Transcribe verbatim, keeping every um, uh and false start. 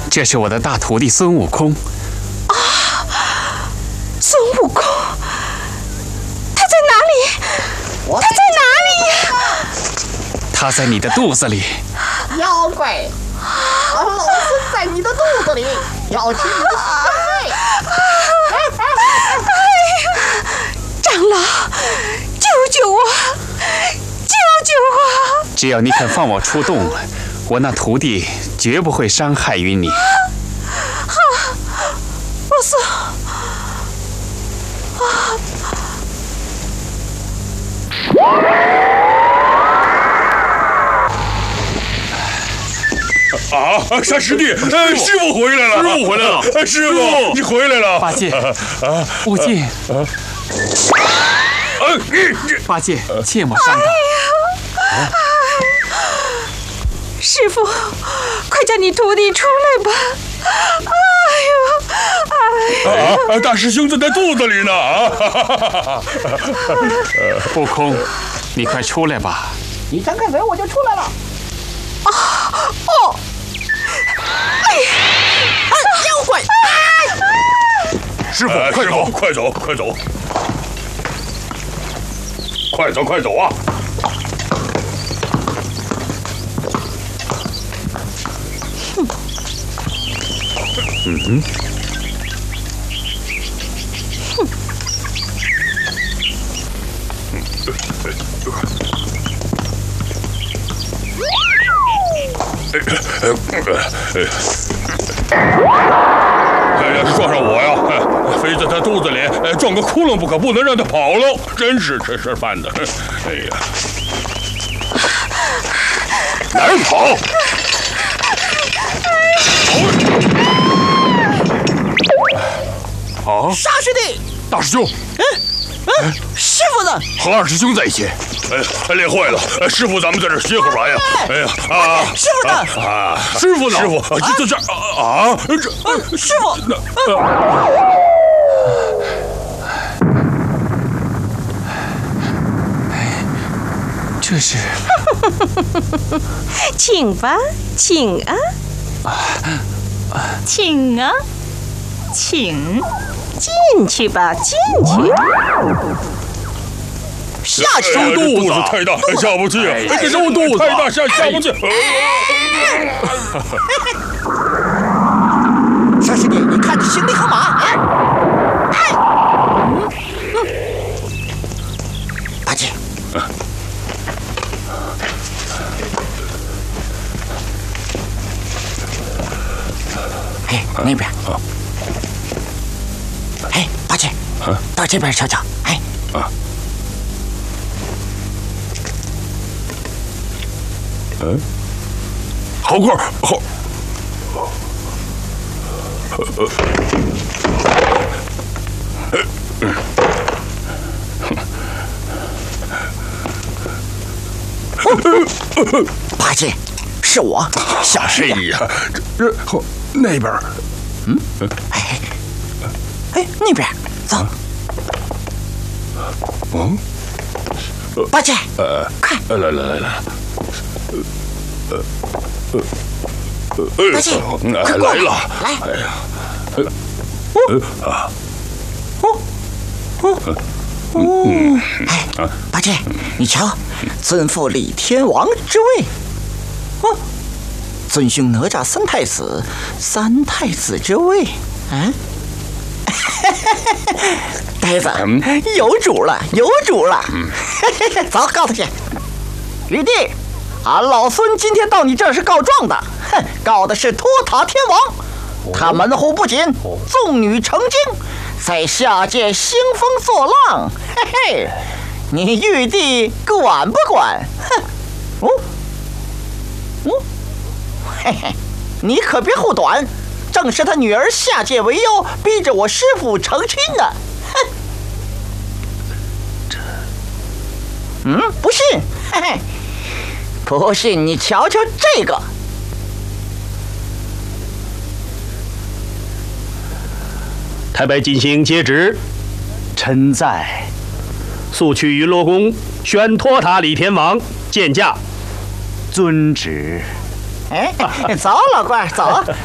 这是我的大徒弟孙悟空。 啊，孙悟空，他在哪里？他在哪里呀？ 他在你的肚子里。 妖怪，老孙在你的肚子里，要取你的性命！ 哎呀，长老，救救我！救救我！ 只要你肯放我出洞，我那徒弟绝不会伤害于你。 好，我送。 啊！啊！山师弟，呃，师傅回来了， 师傅回来了， 师傅，你回来了。 八戒，啊，悟净，啊，八戒，切莫伤他。 哎呀！师傅，快叫你徒弟出来吧！哎呦，哎呀！ 啊！大师兄在他肚子里呢！啊！ 悟空，你快出来吧！ 你张开嘴，我就出来了。 啊！哦！哎呀！ 啊！妖怪！ 师傅，快走，快走，快走！快走，快走啊！ 嗯哼。 哎呀，撞上我呀！非在他肚子里撞个窟窿不可，不能让他跑了，真是这事办的。哎呀，哪儿跑？ 啊！ 沙师弟， 大师兄， 嗯嗯，师傅呢？ 和二师兄在一起。 哎，练坏了！师傅，咱们在这歇会儿吧呀！哎呀啊！ 师傅呢？ 啊， 师傅呢？ 师傅就在这儿啊！ 这师傅， 这是， 请吧，请啊，请啊，请进去吧，进去。 下去！ 这肚子太大，下不去。这肉肚子太大，下下不去。 沙师弟，你看这行李和马。哎，八戒。哎，那边。哎，八戒，到这边瞧瞧。哎。 啊。嗯，好块好。 八戒，是我，小师弟。 哎呀，这这那边， 嗯，哎，哎，那边，走。 嗯， 八戒， 呃， 快， 来来来来。呃呃呃， 八戒， 快来了！ 来， 哎呀， 哦啊，哦哦哦，哎，八戒，你瞧，尊父李天王之位，哦，尊兄哪吒三太子，三太子之位，嗯，呆子，有主了，有主了，走，告他去，玉帝。俺老孙今天到你这儿是告状的，哼，告的是托塔天王，他门户不谨，纵女成精，在下界兴风作浪，嘿嘿，你玉帝管不管？哼，哦，哦，嘿嘿，你可别护短，正是他女儿下界为由，逼着我师父成亲呢，哼，这，嗯，不信，嘿嘿。不信你瞧瞧这个！ 太白金星接旨，臣在。速去云罗宫宣托塔李天王见驾。遵旨。 哎，走，老官，走